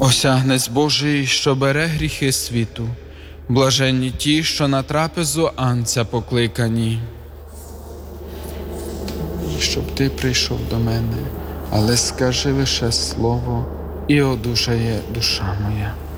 Осягнець Божий, що бере гріхи світу, блаженні ті, що на трапезу Анця покликані. Щоб ти прийшов до мене, але скажи лише слово, і одужає душа моя.